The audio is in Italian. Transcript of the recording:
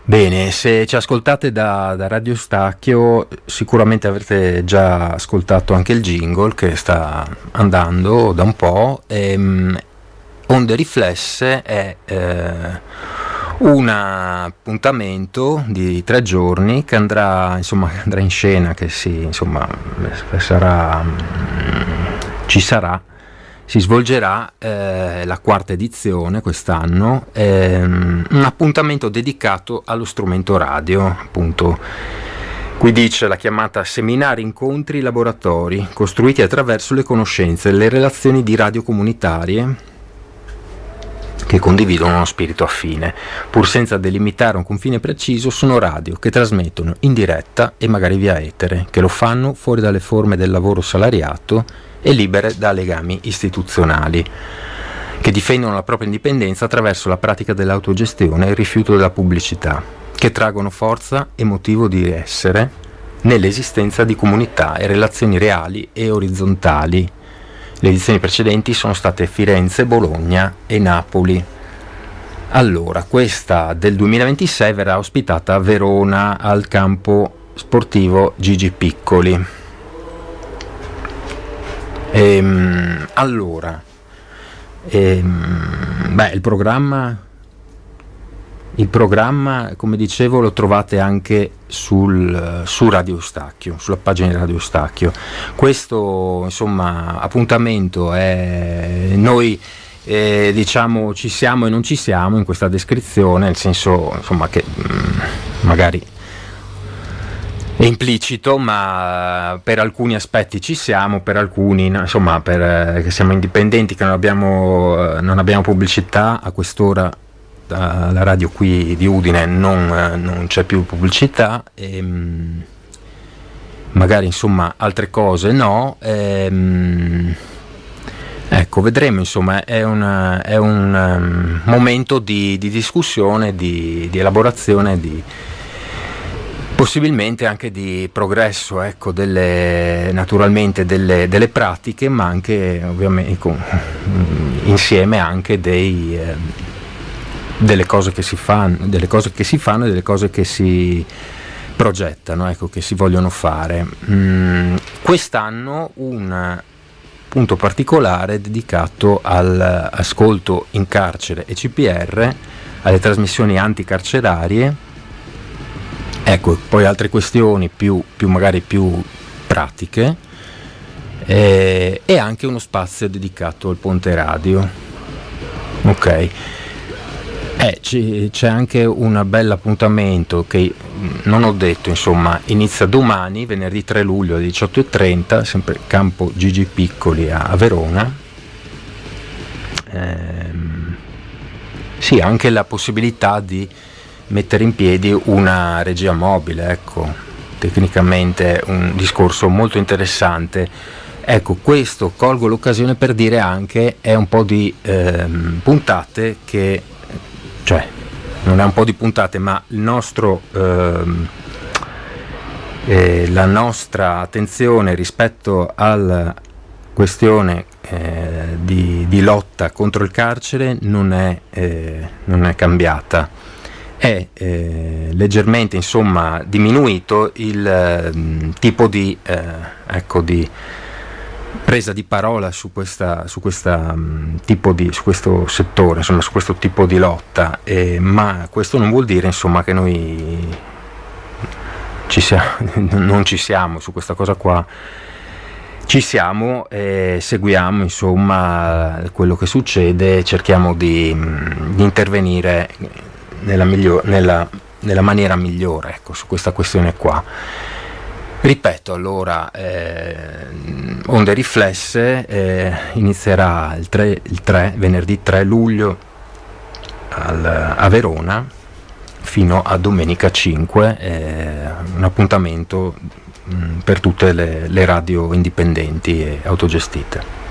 Bene, se ci ascoltate da Radio Stacchio sicuramente avrete già ascoltato anche il jingle che sta andando da un po'. Onde Riflesse è un appuntamento di 3 giorni che andrà in scena, che si svolgerà la 4ª edizione quest'anno, un appuntamento dedicato allo strumento radio, appunto. Qui dice la chiamata seminari, incontri, laboratori, costruiti attraverso le conoscenze e le relazioni di radio comunitarie che condividono uno spirito affine, pur senza delimitare un confine preciso. Sono radio che trasmettono in diretta e magari via etere, che lo fanno fuori dalle forme del lavoro salariato e libere da legami istituzionali, che difendono la propria indipendenza attraverso la pratica dell'autogestione e il rifiuto della pubblicità, che traggono forza e motivo di essere nell'esistenza di comunità e relazioni reali e orizzontali. Le edizioni precedenti sono state Firenze, Bologna e Napoli. Allora, questa del 2026 verrà ospitata a Verona al campo sportivo Gigi Piccoli. Il programma, come dicevo, lo trovate anche su Radio Stacchio, sulla pagina di Radio Stacchio. Questo appuntamento è noi ci siamo e non ci siamo in questa descrizione, nel senso che magari è implicito, ma per alcuni aspetti ci siamo, per alcuni che siamo indipendenti, che non abbiamo pubblicità a quest'ora. La radio qui di Udine non c'è più pubblicità, e magari altre cose no, ecco, vedremo. È un momento di discussione, di elaborazione, possibilmente anche di progresso, ecco, naturalmente delle pratiche, ma anche ovviamente insieme anche delle cose che si fanno e delle cose che si progettano, ecco, che si vogliono fare. Quest'anno un punto particolare dedicato all'ascolto in carcere e CPR, alle trasmissioni anticarcerarie, ecco, poi altre questioni magari più pratiche, e anche uno spazio dedicato al ponte radio. Ok. C'è anche un bel appuntamento che non ho detto, inizia domani, venerdì 3 luglio alle 18:30, sempre campo Gigi Piccoli a Verona. Sì, anche la possibilità di mettere in piedi una regia mobile, ecco, tecnicamente un discorso molto interessante. Ecco, questo colgo l'occasione per dire anche è un po' di puntate che, cioè non è un po' di puntate, ma la nostra attenzione rispetto alla questione di lotta contro il carcere non è cambiata. È leggermente diminuito il tipo di presa di parola su questo settore, su questo tipo di lotta, ma questo non vuol dire che noi non ci siamo su questa cosa qua. Ci siamo e seguiamo quello che succede, cerchiamo di intervenire nella maniera migliore, ecco, su questa questione qua. Ripeto, allora, Onde Riflesse inizierà venerdì 3 luglio a Verona fino a domenica 5, un appuntamento per tutte le radio indipendenti e autogestite.